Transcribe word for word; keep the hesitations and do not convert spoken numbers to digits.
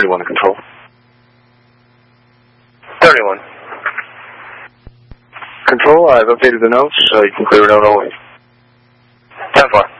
thirty-one to control. thirty-one. Control, I've updated the notes, so you can clear it out always. ten four.